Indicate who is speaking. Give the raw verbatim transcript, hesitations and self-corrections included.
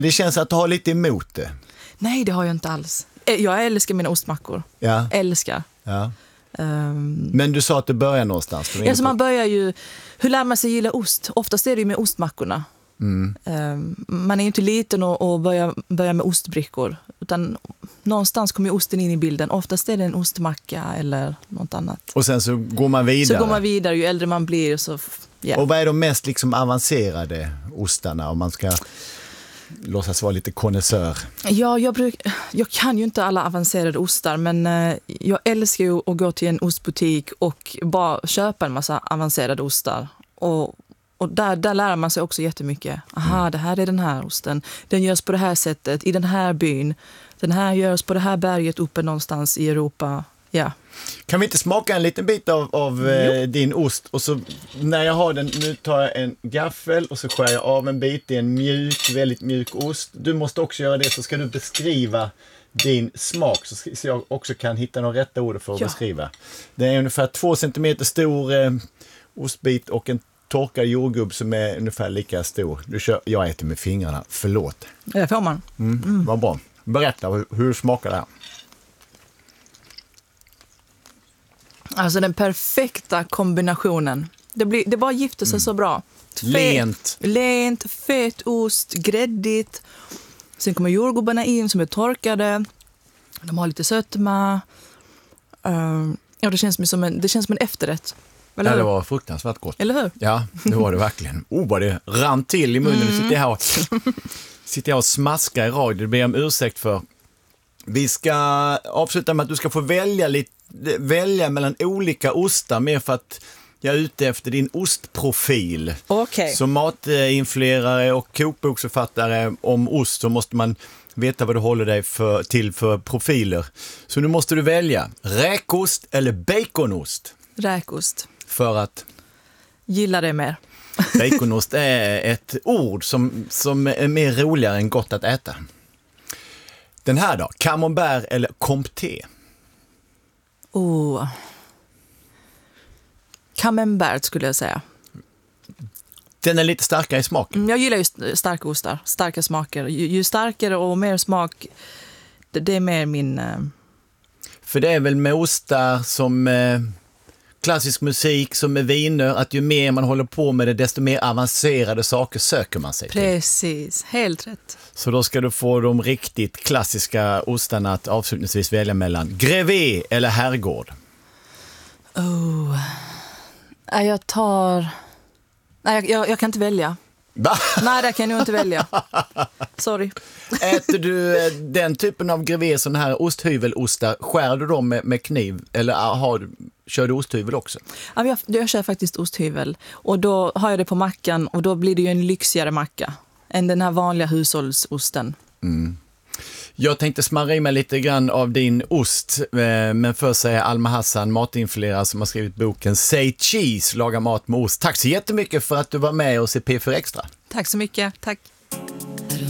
Speaker 1: Det känns att du har lite emot det.
Speaker 2: Nej, det har jag inte alls. Jag älskar mina ostmackor.
Speaker 1: Ja.
Speaker 2: Älskar.
Speaker 1: Ja.
Speaker 2: Um,
Speaker 1: Men du sa att du börjar någonstans.
Speaker 2: ja, så man börjar ju... Hur lär man sig gilla ost? Oftast är det ju med ostmackorna.
Speaker 1: Mm.
Speaker 2: Um, man är ju inte liten och, och börjar, börjar med ostbrickor. Utan någonstans kommer ju osten in i bilden. Oftast är det en ostmacka eller något annat.
Speaker 1: Och sen så går man vidare.
Speaker 2: Så går man vidare, ju äldre man blir. Så, yeah.
Speaker 1: Och vad är de mest liksom avancerade ostarna om man ska låtsas vara lite konnässör?
Speaker 2: Ja, jag, bruk, jag kan ju inte alla avancerade ostar, men eh, jag älskar ju att gå till en ostbutik och bara köpa en massa avancerade ostar. Och, och där, där lär man sig också jättemycket. Aha, mm. det här är den här osten. Den görs på det här sättet, i den här byn. Den här görs på det här berget uppe någonstans i Europa. Ja.
Speaker 1: Kan vi inte smaka en liten bit av, av eh, din ost? Och så när jag har den, nu tar jag en gaffel och så skär jag av en bit. Det är en mjuk, väldigt mjuk ost. Du måste också göra det, så ska du beskriva din smak så, så jag också kan hitta de rätta orden för att ja. beskriva. Det är ungefär två centimeter stor eh, ostbit och en torkad jordgubb som är ungefär lika stor. Du kör, jag äter med fingrarna, förlåt.
Speaker 2: Det får man.
Speaker 1: Mm, mm. Vad bra. Berätta, hur, hur smakar det här?
Speaker 2: Alltså den perfekta kombinationen. Det, blir, det bara gifter sig mm. så bra. Fet,
Speaker 1: lent.
Speaker 2: Lent, fet ost, gräddigt. Sen kommer jordgubbarna in som är torkade. De har lite sötma. Uh, ja, det känns som en, det känns som en efterrätt. Eller
Speaker 1: ja,
Speaker 2: hur?
Speaker 1: det var fruktansvärt gott.
Speaker 2: Eller hur?
Speaker 1: Ja, det var det verkligen. Oh, vad det rann till i munnen. Mm. Nu sitter jag här och, sitter jag och smaskar i radio. Det ber jag om ursäkt för. Vi ska avsluta med att du ska få välja lite välja mellan olika ostar mer för att jag är ute efter din ostprofil.
Speaker 2: Okay.
Speaker 1: Som matinfluerare och kokboksförfattare om ost så måste man veta vad du håller dig för, till för profiler. Så nu måste du välja räkost eller baconost.
Speaker 2: Räkost.
Speaker 1: För att
Speaker 2: gilla det mer.
Speaker 1: Baconost är ett ord som, som är mer roligare än gott att äta. Den här då, camembert eller comté?
Speaker 2: Oh. Camembert skulle jag säga.
Speaker 1: Den är lite starkare i smaken.
Speaker 2: Jag gillar ju starka ostar, starka smaker. Ju, ju starkare och mer smak, det, det är mer min... Uh...
Speaker 1: För det är väl med ostar som eh, klassisk musik, som med viner, att ju mer man håller på med det, desto mer avancerade saker söker man sig till.
Speaker 2: Precis, helt rätt.
Speaker 1: Så då ska du få de riktigt klassiska ostarna att avslutningsvis välja mellan Grevé eller Herrgård.
Speaker 2: Oh. Jag tar... Nej, jag, jag, jag kan inte välja.
Speaker 1: Va? Nej,
Speaker 2: det kan jag inte välja. Sorry.
Speaker 1: Äter du den typen av Grevé, sån här osthyvelostar, skär du dem med, med kniv eller har, kör du osthyvel också?
Speaker 2: Ja, jag, jag kör faktiskt osthyvel och då har jag det på mackan och då blir det ju en lyxigare macka än den här vanliga hushållsosten.
Speaker 1: Mm. Jag tänkte smarra i mig lite grann av din ost, men först säger Alma Hassan, matinfluerare som har skrivit boken Say Cheese, laga mat med ost. Tack så jättemycket för att du var med oss i P fyra Extra.
Speaker 2: Tack så mycket, tack.